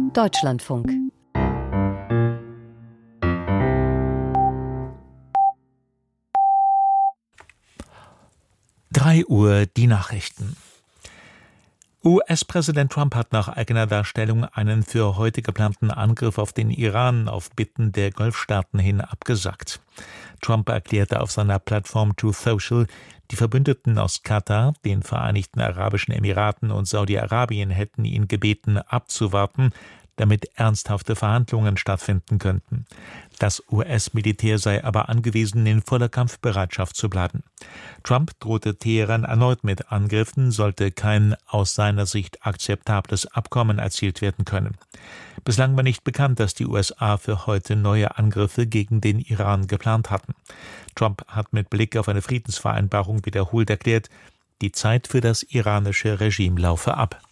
Deutschlandfunk. Uhr die Nachrichten. US-Präsident Trump hat nach eigener Darstellung einen für heute geplanten Angriff auf den Iran auf Bitten der Golfstaaten hin abgesagt. Trump erklärte auf seiner Plattform Truth Social, die Verbündeten aus Katar, den Vereinigten Arabischen Emiraten und Saudi-Arabien hätten ihn gebeten, abzuwarten, damit ernsthafte Verhandlungen stattfinden könnten. Das US-Militär sei aber angewiesen, in voller Kampfbereitschaft zu bleiben. Trump drohte Teheran erneut mit Angriffen, sollte kein aus seiner Sicht akzeptables Abkommen erzielt werden können. Bislang war nicht bekannt, dass die USA für heute neue Angriffe gegen den Iran geplant hatten. Trump hat mit Blick auf eine Friedensvereinbarung wiederholt erklärt, die Zeit für das iranische Regime laufe ab.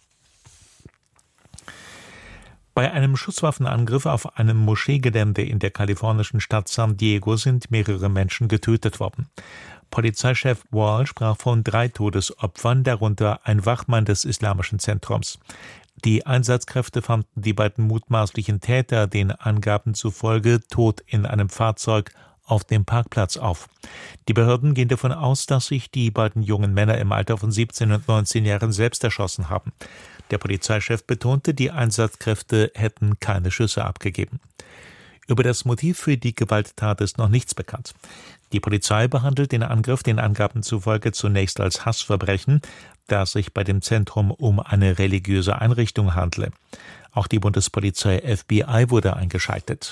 Bei einem Schusswaffenangriff auf einem Moscheegelände in der kalifornischen Stadt San Diego sind mehrere Menschen getötet worden. Polizeichef Wall sprach von 3 Todesopfern, darunter ein Wachmann des Islamischen Zentrums. Die Einsatzkräfte fanden die beiden mutmaßlichen Täter den Angaben zufolge tot in einem Fahrzeug auf dem Parkplatz auf. Die Behörden gehen davon aus, dass sich die beiden jungen Männer im Alter von 17 und 19 Jahren selbst erschossen haben. Der Polizeichef betonte, die Einsatzkräfte hätten keine Schüsse abgegeben. Über das Motiv für die Gewalttat ist noch nichts bekannt. Die Polizei behandelt den Angriff den Angaben zufolge zunächst als Hassverbrechen, da es sich bei dem Zentrum um eine religiöse Einrichtung handle. Auch die Bundespolizei FBI wurde eingeschaltet.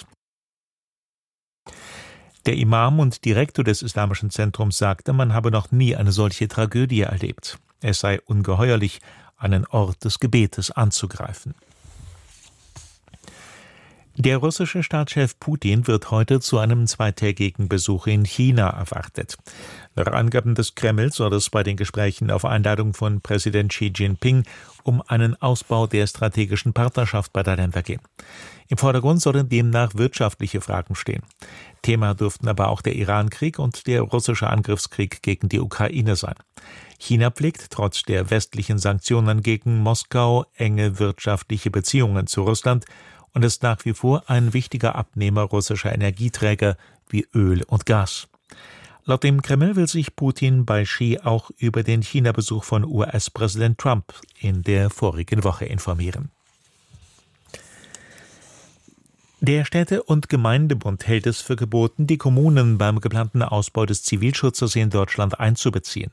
Der Imam und Direktor des Islamischen Zentrums sagte, man habe noch nie eine solche Tragödie erlebt. Es sei ungeheuerlich, einen Ort des Gebetes anzugreifen. Der russische Staatschef Putin wird heute zu einem zweitägigen Besuch in China erwartet. Nach Angaben des Kremls soll es bei den Gesprächen auf Einladung von Präsident Xi Jinping um einen Ausbau der strategischen Partnerschaft beider Länder gehen. Im Vordergrund sollen demnach wirtschaftliche Fragen stehen. Thema dürften aber auch der Iran-Krieg und der russische Angriffskrieg gegen die Ukraine sein. China pflegt trotz der westlichen Sanktionen gegen Moskau enge wirtschaftliche Beziehungen zu Russland und ist nach wie vor ein wichtiger Abnehmer russischer Energieträger wie Öl und Gas. Laut dem Kreml will sich Putin bei Xi auch über den China-Besuch von US-Präsident Trump in der vorigen Woche informieren. Der Städte- und Gemeindebund hält es für geboten, die Kommunen beim geplanten Ausbau des Zivilschutzes in Deutschland einzubeziehen.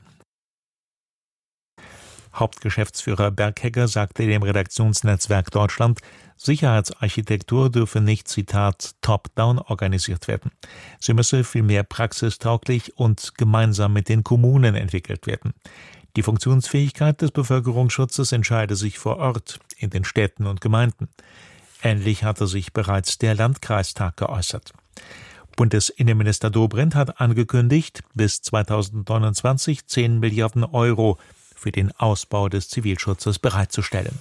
Hauptgeschäftsführer Berghegger sagte dem Redaktionsnetzwerk Deutschland, Sicherheitsarchitektur dürfe nicht, Zitat, top-down organisiert werden. Sie müsse vielmehr praxistauglich und gemeinsam mit den Kommunen entwickelt werden. Die Funktionsfähigkeit des Bevölkerungsschutzes entscheide sich vor Ort, in den Städten und Gemeinden. Ähnlich hatte sich bereits der Landkreistag geäußert. Bundesinnenminister Dobrindt hat angekündigt, bis 2029 10 Milliarden Euro für den Ausbau des Zivilschutzes bereitzustellen.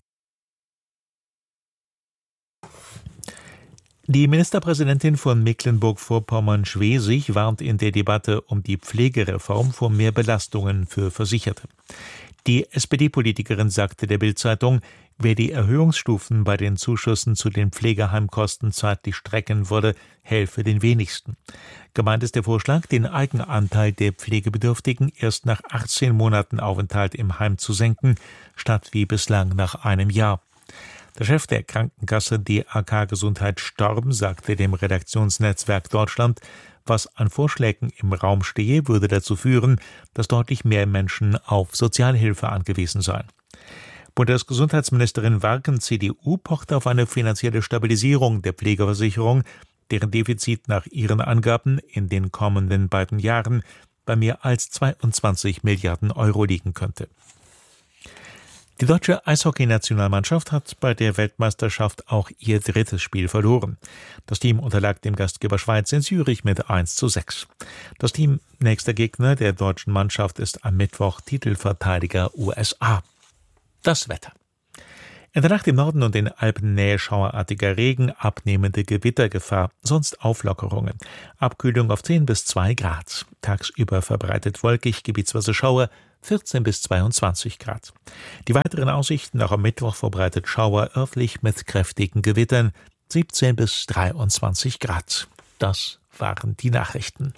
Die Ministerpräsidentin von Mecklenburg-Vorpommern-Schwesig warnt in der Debatte um die Pflegereform vor mehr Belastungen für Versicherte. Die SPD-Politikerin sagte der Bild-Zeitung, wer die Erhöhungsstufen bei den Zuschüssen zu den Pflegeheimkosten zeitlich strecken würde, helfe den wenigsten. Gemeint ist der Vorschlag, den Eigenanteil der Pflegebedürftigen erst nach 18 Monaten Aufenthalt im Heim zu senken, statt wie bislang nach einem Jahr. Der Chef der Krankenkasse DAK Gesundheit Storm sagte dem Redaktionsnetzwerk Deutschland, was an Vorschlägen im Raum stehe, würde dazu führen, dass deutlich mehr Menschen auf Sozialhilfe angewiesen seien. Bundesgesundheitsministerin Warken, CDU, pocht auf eine finanzielle Stabilisierung der Pflegeversicherung, deren Defizit nach ihren Angaben in den kommenden beiden Jahren bei mehr als 22 Milliarden Euro liegen könnte. Die deutsche Eishockey-Nationalmannschaft hat bei der Weltmeisterschaft auch ihr 3. Spiel verloren. Das Team unterlag dem Gastgeber Schweiz in Zürich mit 1:6. Das Team nächster Gegner der deutschen Mannschaft ist am Mittwoch Titelverteidiger USA. Das Wetter. In der Nacht im Norden und in Alpennähe schauerartiger Regen, abnehmende Gewittergefahr, sonst Auflockerungen. Abkühlung auf 10 bis 2 Grad. Tagsüber verbreitet wolkig, gebietsweise Schauer, 14 bis 22 Grad. Die weiteren Aussichten auch am Mittwoch verbreitet Schauer örtlich mit kräftigen Gewittern, 17 bis 23 Grad. Das waren die Nachrichten.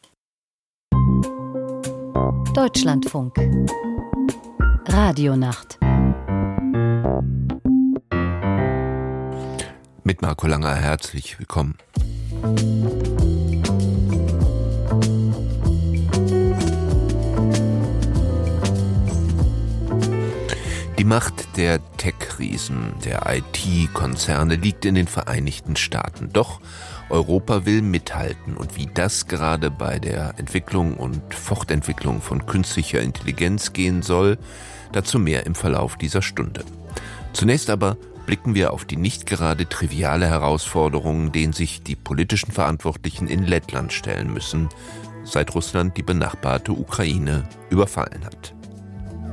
Deutschlandfunk Radionacht mit Marco Langer, herzlich willkommen. Die Macht der Tech-Riesen, der IT-Konzerne liegt in den Vereinigten Staaten. Doch Europa will mithalten. Und wie das gerade bei der Entwicklung und Fortentwicklung von künstlicher Intelligenz gehen soll, dazu mehr im Verlauf dieser Stunde. Zunächst aber blicken wir auf die nicht gerade triviale Herausforderungen, denen sich die politischen Verantwortlichen in Lettland stellen müssen, seit Russland die benachbarte Ukraine überfallen hat.